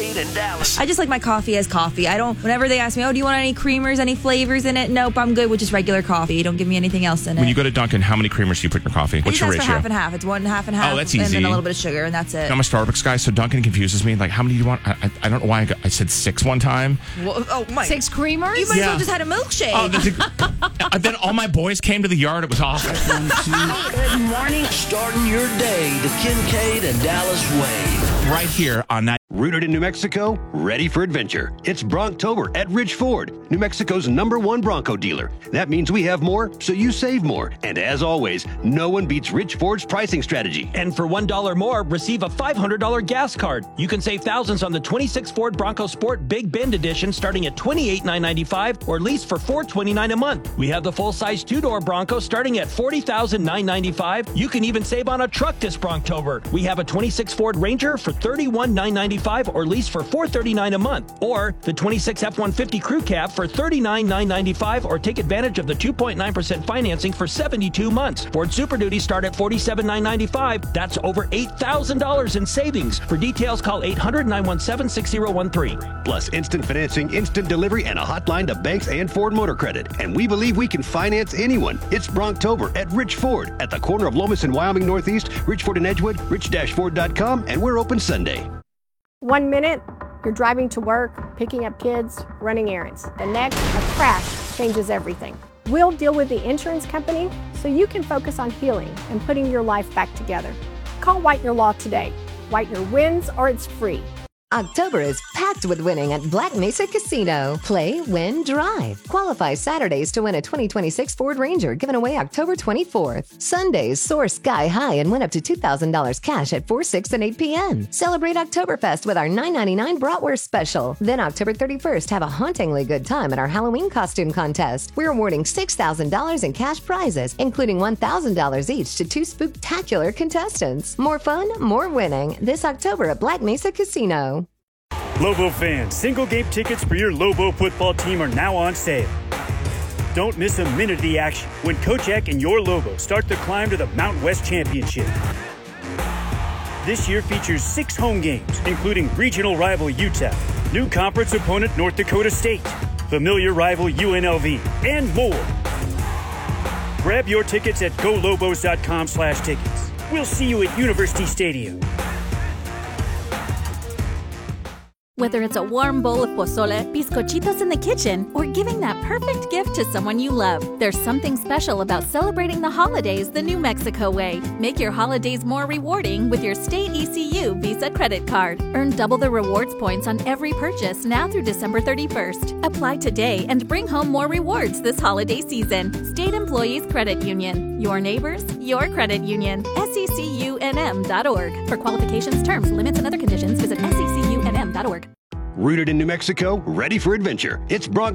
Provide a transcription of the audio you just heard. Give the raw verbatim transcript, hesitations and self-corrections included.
Cade, and Dallas. I just like my coffee as coffee. I don't, whenever they ask me, oh, do you want any creamers, any flavors in it? Nope, I'm good with just regular coffee. Don't give me anything else in it. When you go to Dunkin', how many creamers do you put in your coffee? What's I your just ask ratio? for half and half. It's one half and half. Oh, that's easy. And then a little bit of sugar, and that's it. I'm a Starbucks guy, so Dunkin' confuses me. Like, how many do you want? I, I, I don't know why I, got, I said six one time. Well, oh, my. Six creamers? You might Yeah. as well just had a milkshake. Oh, that's a, then all my boys came to the yard. It was awesome. Good morning. Starting your day the Kincaid and Dallas way. Right here on that. Rooted in New Mexico, ready for adventure. It's Bronctober at Ridge Ford, New Mexico's number one Bronco dealer. That means we have more, so you save more. And as always, no one beats Ridge Ford's pricing strategy. And for one dollar more, receive a five hundred dollars gas card. You can save thousands on the twenty-six Ford Bronco Sport Big Bend Edition starting at twenty-eight thousand nine hundred ninety-five dollars or lease for four hundred twenty-nine dollars a month. We have the full-size two-door Bronco starting at forty thousand nine hundred ninety-five dollars. You can even save on a truck this Bronctober. We have a twenty-six Ford Ranger for thirty-one thousand nine hundred ninety-five dollars or lease for four hundred thirty-nine dollars a month. Or the twenty-six F one fifty Crew Cab for thirty-nine thousand nine hundred ninety-five dollars or take advantage of the two point nine percent financing for seventy-two months. Ford Super Duty start at forty-seven thousand nine hundred ninety-five dollars. That's over eight thousand dollars in savings. For details, call eight hundred, nine one seven, six zero one three. Plus instant financing, instant delivery, and a hotline to banks and Ford Motor Credit. And we believe we can finance anyone. It's Bronctober at Ridge Ford at the corner of Lomas and Wyoming Northeast, Ridgeford and Edgewood, rich dash ford dot com, and we're open Sunday. One minute, you're driving to work, picking up kids, running errands. The next, a crash changes everything. We'll deal with the insurance company so you can focus on healing and putting your life back together. Call Whitener Law today. Whitener wins or it's free. October is packed with winning at Black Mesa Casino. Play, win, drive. Qualify Saturdays to win a twenty twenty-six Ford Ranger given away October twenty-fourth. Sundays soar sky high and win up to two thousand dollars cash at four, six, and eight p.m. Celebrate Oktoberfest with our nine ninety-nine Bratwurst special. Then October thirty-first, have a hauntingly good time at our Halloween costume contest. We're awarding six thousand dollars in cash prizes, including one thousand dollars each to two spooktacular contestants. More fun, more winning. This October at Black Mesa Casino. Lobo fans, single-game tickets for your Lobo football team are now on sale. Don't miss a minute of the action when Coach Eck and your Lobo start the climb to the Mountain West Championship. This year features six home games, including regional rival U T E P, new conference opponent North Dakota State, familiar rival U N L V, and more. Grab your tickets at go lobos dot com slash tickets. We'll see you at University Stadium. Whether it's a warm bowl of pozole, bizcochitos in the kitchen, or giving that perfect gift to someone you love, there's something special about celebrating the holidays the New Mexico way. Make your holidays more rewarding with your State E C U Visa credit card. Earn double the rewards points on every purchase now through December thirty-first. Apply today and bring home more rewards this holiday season. State Employees Credit Union. Your neighbors, your credit union. S E C U N M dot org. For qualifications, terms, limits, and other conditions, visit S E C U N M dot org. Rooted in New Mexico, ready for adventure. It's Bronco.